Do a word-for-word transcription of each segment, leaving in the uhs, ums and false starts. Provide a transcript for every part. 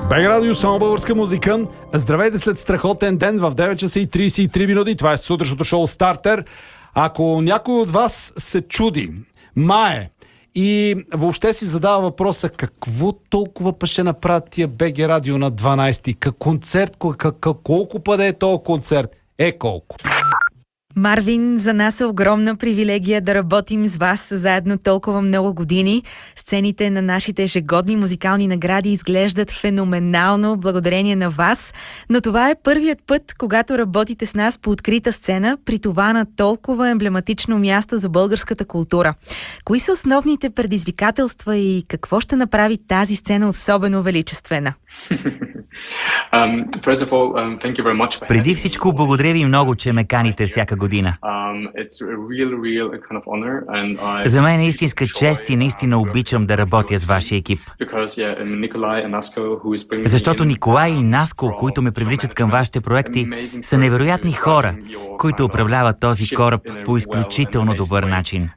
БГ Радио, само българска музика. Здравейте след страхотен ден в девет часа и трийсет и три минути. Това е сутрешното шоу Стартер. Ако някой от вас се чуди, мае и въобще си задава въпроса какво толкова па ще направят тия БГ Радио на дванайсети, как концерт, как, колко пъде е този концерт? Е колко? Марвин, за нас е огромна привилегия да работим с вас заедно толкова много години. Сцените на нашите ежегодни музикални награди изглеждат феноменално благодарение на вас, но това е първият път, когато работите с нас по открита сцена, при това на толкова емблематично място за българската култура. Кои са основните предизвикателства и какво ще направи тази сцена особено величествена? Um, all, um, Преди всичко, благодаря ви много, че ме каните всяка година. Um, real, real kind of I... За мен е истинска чест и наистина обичам да работя с вашия екип. Because, yeah, Защото Николай и Наско, които ме привличат към вашите проекти, са невероятни хора, които управляват този кораб по изключително добър начин.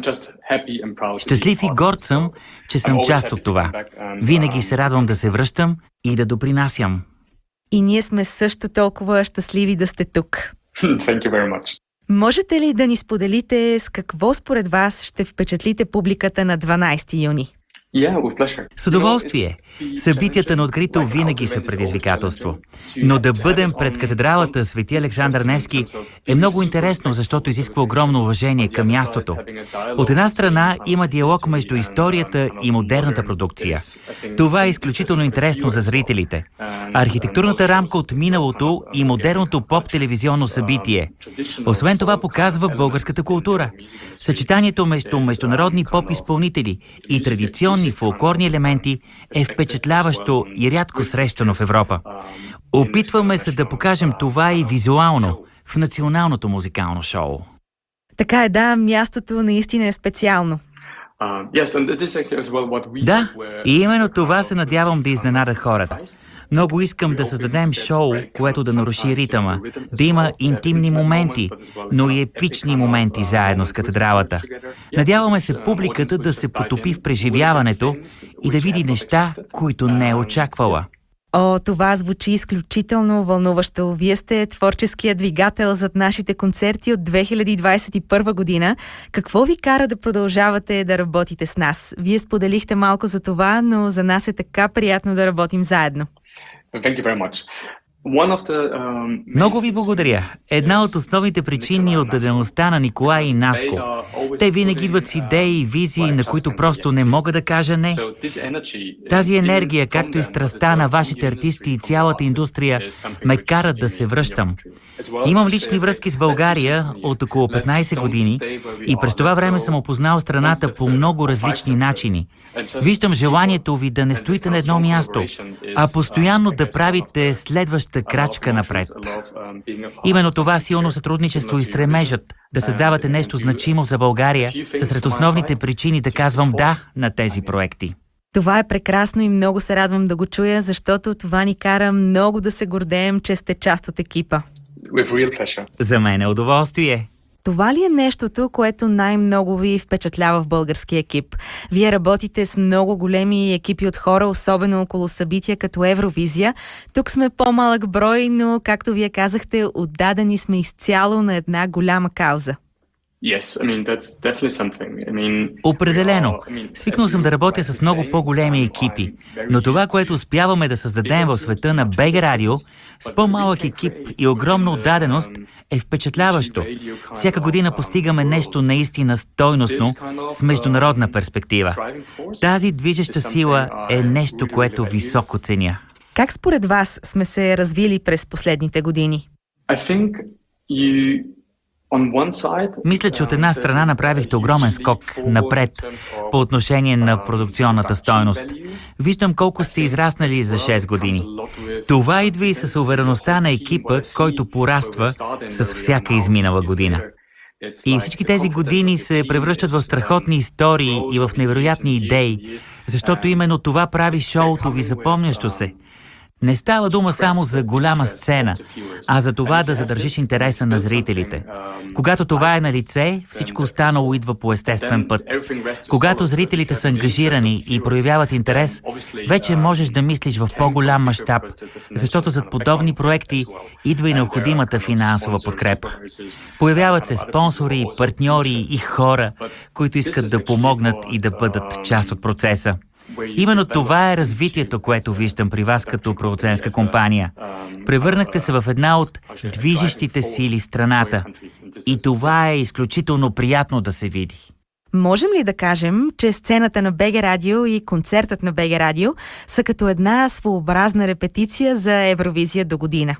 Щастлив и горд съм, че съм част от това. Винаги се радвам да се връщам и да допринасям. И ние сме също толкова щастливи да сте тук. Thank you very much. Можете ли да ни споделите с какво според вас ще впечатлите публиката на дванайсети юни? Yeah, with pleasure. С удоволствие. Събитията на открито винаги са предизвикателство. Но да бъдем пред катедралата Свети Александър Невски е много интересно, защото изисква огромно уважение към мястото. От една страна има диалог между историята и модерната продукция. Това е изключително интересно за зрителите. Архитектурната рамка от миналото и модерното поп-телевизионно събитие. Освен това показва българската култура. Съчетанието между международни поп-изпълнители и традиционни фолклорни елементи е впечатляващо и рядко срещано в Европа. Опитваме се да покажем това и визуално в националното музикално шоу. Така е, да, мястото наистина е специално. Да, и именно това се надявам да изненада хората. Много искам да създадем шоу, което да наруши ритъма, да има интимни моменти, но и епични моменти заедно с катедралата. Надяваме се публиката да се потопи в преживяването и да види неща, които не е очаквала. О, това звучи изключително вълнуващо. Вие сте творческият двигател зад нашите концерти от две хиляди двадесет и първа година. Какво ви кара да продължавате да работите с нас? Вие споделихте малко за това, но за нас е така приятно да работим заедно. Thank you very much. The, um... Много ви благодаря. Една от основните причини от дадеността на Николай и Наско. Те винаги идват с идеи и визии, на които просто не мога да кажа не. Тази енергия, както и страстта на вашите артисти и цялата индустрия, ме карат да се връщам. Имам лични връзки с България от около петнайсет години и през това време съм опознал страната по много различни начини. Виждам желанието ви да не стоите на едно място, а постоянно да правите следваща крачка напред. Именно това силно сътрудничество и стремежът да създавате нещо значимо за България са сред основните причини да казвам да на тези проекти. Това е прекрасно и много се радвам да го чуя, защото това ни кара много да се гордеем, че сте част от екипа. За мен е удоволствие. Това ли е нещото, което най-много ви впечатлява в българския екип? Вие работите с много големи екипи от хора, особено около събития като Евровизия. Тук сме по-малък брой, но, както вие казахте, отдадени сме изцяло на една голяма кауза. Yes, I mean, that's definitely something. I mean, Определено. Свикнал съм да работя с много по-големи екипи, но това, което успяваме да създадем в света на БГ Радио, с по-малък екип и огромна отдаденост, е впечатляващо. Всяка година постигаме нещо наистина стойностно с международна перспектива. Тази движеща сила е нещо, което високо ценя. Как според вас сме се развили през последните години? I think you... Мисля, че от една страна направихте огромен скок напред по отношение на продукционната стойност. Виждам колко сте израснали за шест години. Това идва и с увереността на екипа, който пораства с всяка изминала година. И всички тези години се превръщат в страхотни истории и в невероятни идеи, защото именно това прави шоуто ви запомнящо се. Не става дума само за голяма сцена, а за това да задържиш интереса на зрителите. Когато това е на лице, всичко останало идва по естествен път. Когато зрителите са ангажирани и проявяват интерес, вече можеш да мислиш в по-голям мащаб, защото зад подобни проекти идва и необходимата финансова подкрепа. Появяват се спонсори, партньори и хора, които искат да помогнат и да бъдат част от процеса. Именно това е развитието, което виждам при вас като продуцентска компания. Превърнахте се в една от движещите сили в страната. И това е изключително приятно да се види. Можем ли да кажем, че сцената на БГ Радио и концертът на БГ Радио са като една своеобразна репетиция за Евровизия до година?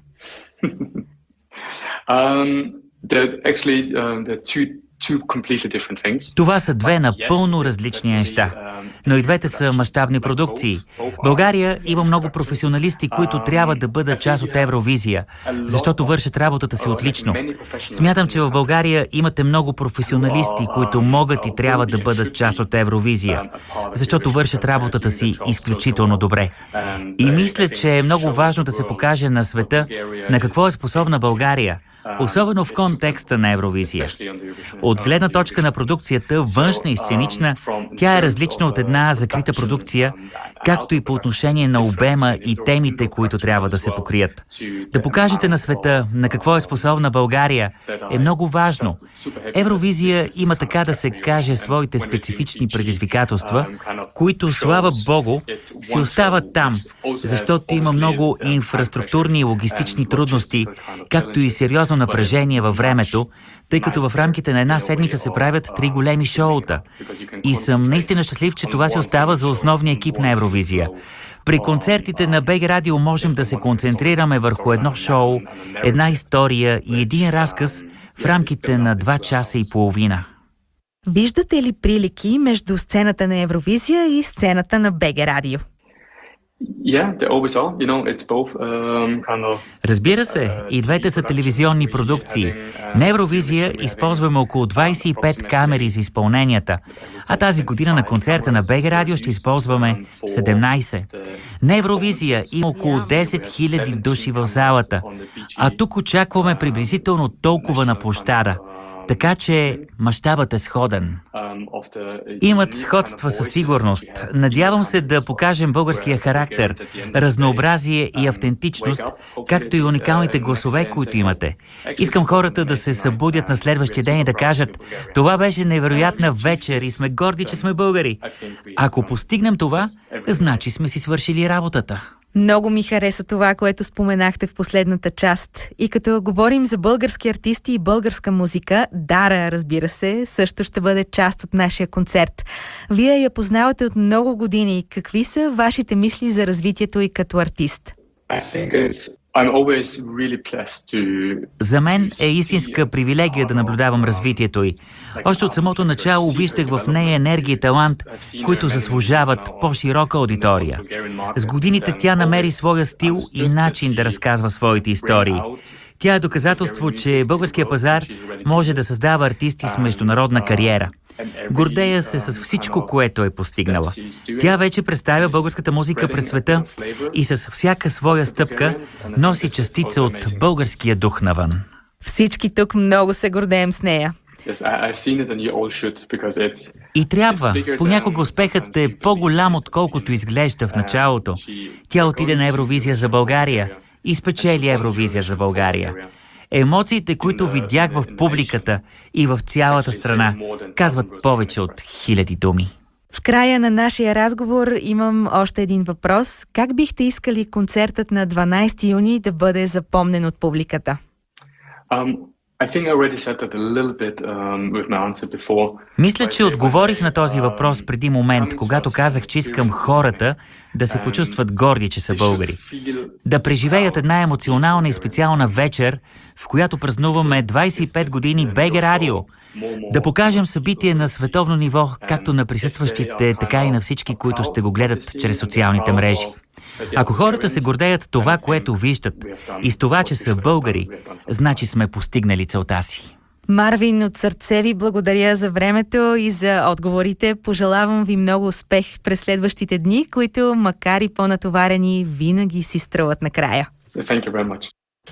um, actually, uh, the two Това са две напълно различни неща, но и двете са мащабни продукции. България има много професионалисти, които трябва да бъдат част от Евровизия, защото вършат работата си отлично. Смятам, че в България имате много професионалисти, които могат и трябва да бъдат част от Евровизия, защото вършат работата си изключително добре. И мисля, че е много важно да се покаже на света на какво е способна България, особено в контекста на Евровизия. От гледна точка на продукцията, външна и сценична, тя е различна от една закрита продукция, както и по отношение на обема и темите, които трябва да се покрият. Да покажете на света на какво е способна България е много важно. Евровизия има, така да се каже, своите специфични предизвикателства, които, слава Богу, си остават там, защото има много инфраструктурни и логистични трудности, както и сериозно напрежение във времето, тъй като в рамките на една седмица се правят три големи шоута. И съм наистина щастлив, че това се остава за основния екип на Евровизия. При концертите на БГ Радио можем да се концентрираме върху едно шоу, една история и един разказ в рамките на два часа и половина. Виждате ли прилики между сцената на Евровизия и сцената на БГ Радио? Разбира се, и двете са телевизионни продукции. На Евровизия използваме около двадесет и пет камери за изпълненията, а тази година на концерта на БГ Радио ще използваме седемнадесет. На Евровизия има около десет хиляди души в залата, а тук очакваме приблизително толкова на площада. Така че мащабът е сходен. Имат сходства със сигурност. Надявам се да покажем българския характер, разнообразие и автентичност, както и уникалните гласове, които имате. Искам хората да се събудят на следващия ден и да кажат: това беше невероятна вечер и сме горди, че сме българи. Ако постигнем това, значи сме си свършили работата. Много ми хареса това, което споменахте в последната част. И като говорим за български артисти и българска музика, Дара, разбира се, също ще бъде част от нашия концерт. Вие я познавате от много години. Какви са вашите мисли за развитието й като артист? За мен е истинска привилегия да наблюдавам развитието й. Още от самото начало виждах в нея енергия и талант, които заслужават по-широка аудитория. С годините тя намери своя стил и начин да разказва своите истории. Тя е доказателство, че българския пазар може да създава артисти с международна кариера. Гордея се с всичко, което е постигнала. Тя вече представя българската музика пред света и с всяка своя стъпка носи частица от българския дух навън. Всички тук много се гордеем с нея. И трябва. Понякога успехът е по-голям, отколкото изглежда в началото. Тя отиде на Евровизия за България и спечели Евровизия за България. Емоциите, които видях в публиката и в цялата страна, казват повече от хиляди думи. В края на нашия разговор имам още един въпрос. Как бихте искали концертът на дванадесети юни да бъде запомнен от публиката? Um... Мисля, че отговорих на този въпрос преди момент, когато казах, че искам хората да се почувстват горди, че са българи. Да преживеят една емоционална и специална вечер, в която празнуваме двадесет и пет години БГ Радио. Да покажем събитие на световно ниво, както на присъстващите, така и на всички, които ще го гледат чрез социалните мрежи. Ако хората се гордеят с това, което виждат, и с това, че са българи, значи сме постигнали целта си. Марвин, от сърце ви благодаря за времето и за отговорите. Пожелавам ви много успех през следващите дни, които, макар и по-натоварени, винаги си струват накрая. Thank you very much.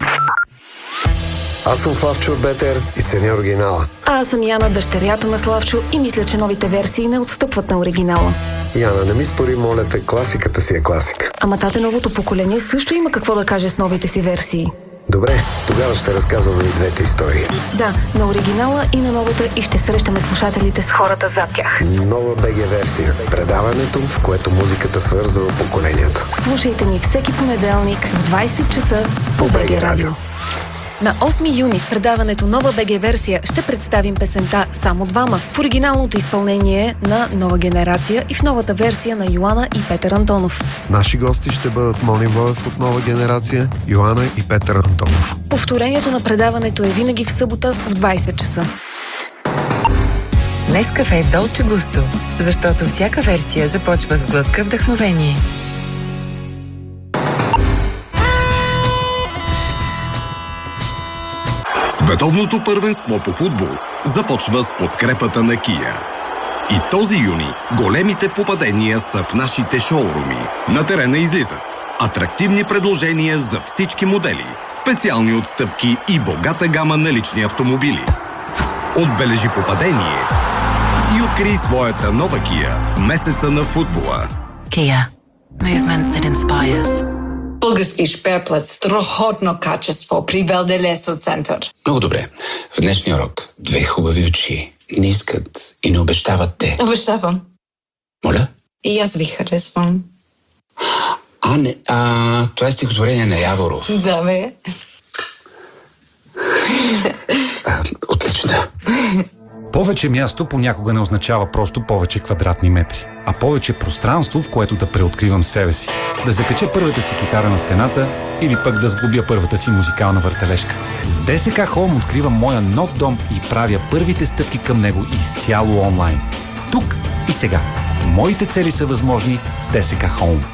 Аз съм Славчо от Бетер и ценя оригинала. А аз съм Яна, дъщерята на Славчо, и мисля, че новите версии не отстъпват на оригинала. Яна, не ми спори, моля те, класиката си е класика. Ама тате, новото поколение също има какво да каже с новите си версии. Добре, тогава ще разказваме и двете истории. Да, на оригинала и на новата, и ще срещаме слушателите с хората зад тях. Нова БГ версия. Предаването, в което музиката свързва поколенията. Слушайте ни всеки понеделник в двайсет часа по БГ БГ Радио. На осми юни в предаването Нова БГ версия ще представим песента "Само двама" в оригиналното изпълнение на Нова генерация и в новата версия на Йоана и Петър Антонов. Наши гости ще бъдат Мони Воев от Нова генерация, Йоана и Петър Антонов. Повторението на предаването е винаги в събота в двайсет часа. Нескафе е Долче Густо, защото всяка версия започва с глътка вдъхновение. Световното първенство по футбол започва с подкрепата на Kia. И този юни големите попадения са в нашите шоуруми. На терена излизат атрактивни предложения за всички модели, специални отстъпки и богата гама на лични автомобили. Отбележи попадение и открий своята нова Kia в месеца на футбола. Kia. Movement that inspires. Български шперплът, страхотно качество при Велделесо център. Много добре. В днешния урок две хубави очи не искат и не обещават те. Обещавам. Моля? И аз ви харесвам. А, не, а, това е стихотворение на Яворов. Да, бе. А, отлично. Повече място понякога не означава просто повече квадратни метри, а повече пространство, в което да преоткривам себе си. Да закача първата си китара на стената или пък да сглобя първата си музикална въртележка. С ДСК Home откривам моя нов дом и правя първите стъпки към него изцяло онлайн. Тук и сега. Моите цели са възможни с ДСК Home.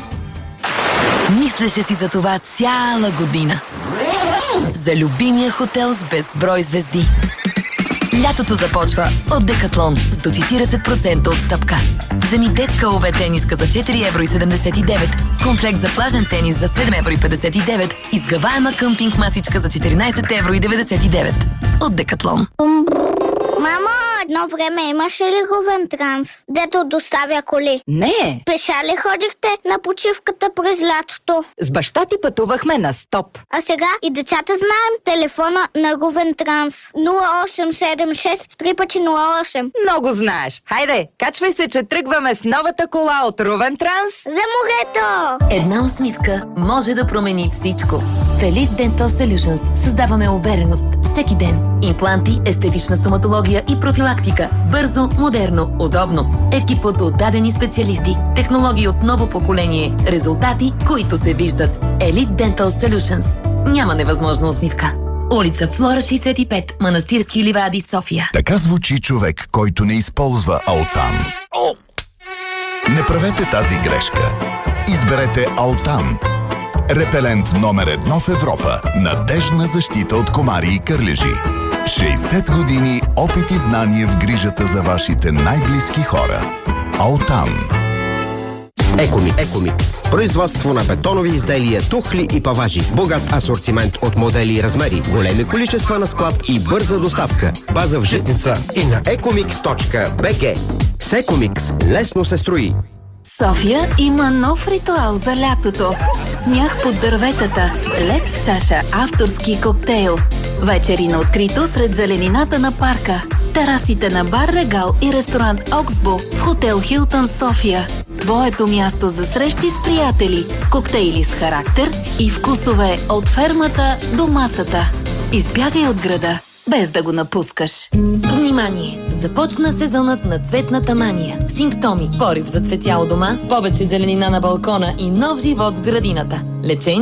Мислеше си за това цяла година. За любимия хотел с безброй звезди. Лятото започва от Декатлон с до четирийсет процента отстъпка. Вземи детска ОВ тениска за четири евро и седемдесет и девет, комплект за плажен тенис за седем евро и петдесет и девет и сгъваема къмпинг масичка за четиринайсет евро и деветдесет и девет. От Декатлон. Мамо, едно време имаше ли Ровентранс, дето доставя коли? Не. Пеша ли ходихте на почивката през лятото? С баща ти пътувахме на стоп. А сега и децата знаем телефона на Ровентранс. нула осем седем шест три пъти нула осем. Много знаеш. Хайде, качвай се, че тръгваме с новата кола от Ровентранс. За морето! Една усмивка може да промени всичко. В Elite Dental Solutions създаваме увереност всеки ден. Импланти, естетична стоматология и профилактика. Бързо, модерно, удобно. Екип от отдадени специалисти. Технологии от ново поколение. Резултати, които се виждат. Elite Dental Solutions. Няма невъзможна усмивка. Улица Флора шейсет и пет, Манастирски ливади, София. Така звучи човек, който не използва Алтан. Не правете тази грешка. Изберете Алтан. Репелент номер едно в Европа. Надеждна защита от комари и кърлежи. шейсет години опит и знание в грижата за вашите най-близки хора. Алтан. Екомикс. Екомикс. Производство на бетонови изделия, тухли и паважи. Богат асортимент от модели и размери. Големи количества на склад и бърза доставка. База в Житница и на екомикс точка би джи. С Екомикс лесно се строи. София има нов ритуал за лятото. Смях под дърветата, лед в чаша, авторски коктейл. Вечери на открито сред зеленината на парка. Терасите на бар Регал и ресторант Оксбо в хотел Хилтън София. Твоето място за срещи с приятели, коктейли с характер и вкусове от фермата до масата. Избягай от града, без да го напускаш. Внимание! Започна сезонът на цветната мания. Симптоми: порив за цветяло дома, повече зеленина на балкона и нов живот в градината. Лечението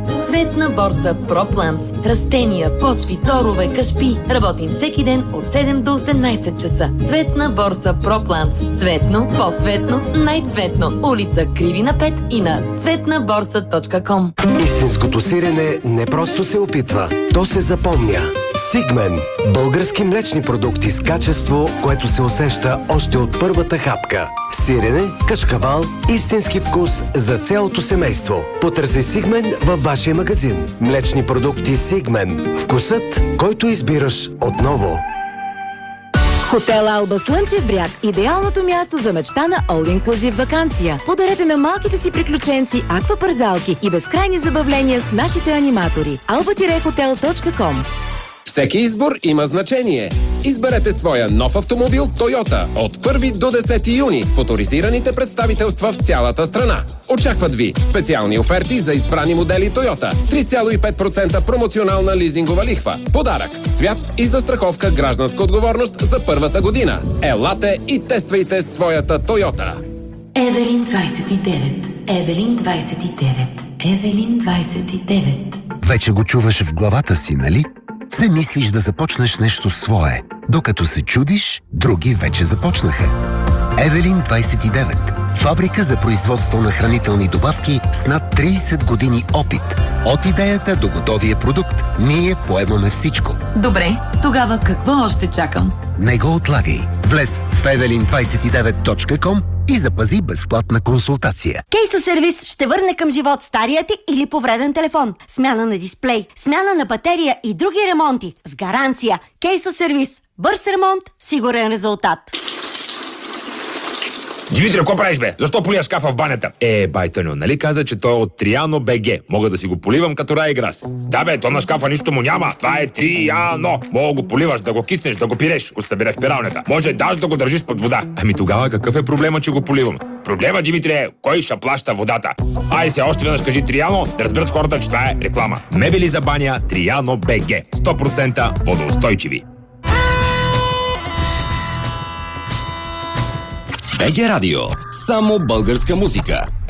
Цветна борса ProPlants. Растения, почви, торове, кашпи. Работим всеки ден от седем до осемнайсет часа. Цветна борса ProPlants. Цветно, по-цветно, най-цветно. Улица Кривина пет и на цветна борса точка ком. Истинското сирене не просто се опитва, то се запомня. Сигмен. Български млечни продукти с качество, което се усеща още от първата хапка. Сирене, кашкавал, истински вкус за цялото семейство. Потърси Сигмен във вашия магазин. Млечни продукти Сигмен. Вкусът, който избираш отново. Хотел Алба Слънчев бряг – идеалното място за мечтана all-inclusive ваканция. Подарете на малките си приключенци аквапарзалки и безкрайни забавления с нашите аниматори. алба хотел точка ком. Всеки избор има значение. Изберете своя нов автомобил Toyota от първи до десети юни в оторизираните представителства в цялата страна. Очакват ви специални оферти за избрани модели Toyota, три цяло и пет процента промоционална лизингова лихва, подарък, цвят и застраховка гражданска отговорност за първата година. Елате и тествайте своята Toyota. Евелин двайсет и девет. Евелин двайсет и девет. Евелин двайсет и девет. Вече го чуваш в главата си, нали? Все мислиш да започнеш нещо свое. Докато се чудиш, други вече започнаха. Евелин двайсет и девет. Фабрика за производство на хранителни добавки с над трийсет години опит. От идеята до готовия продукт, ние поемаме всичко. Добре, тогава какво още чакам? Не го отлагай. Влез в евелин двайсет и девет точка ком и запази безплатна консултация. Кейсо сервис ще върне към живот стария ти или повреден телефон. Смяна на дисплей, смяна на батерия и други ремонти. С гаранция. Кейсо сервис. Бърз ремонт, сигурен резултат. Димитри, какво правиш, бе? Защо полия шкафа в банята? Е, байтъньо, нали каза, че той е от Триано БГ. Мога да си го поливам като рай и грас. Да, бе, то на шкафа нищо му няма. Това е Триано. Мога го поливаш, да го киснеш, да го пиреш, го събере в пиралнята. Може даже да го държиш под вода. Ами тогава какъв е проблема, че го поливам? Проблема, Димитри, е кой ще плаща водата. Ай се, още веднъж кажи Триано, да разберат хората, че това е реклама. Мебели за баня Триано БГ. сто процента водоустойчиви. БГ Радио. Само българска музика.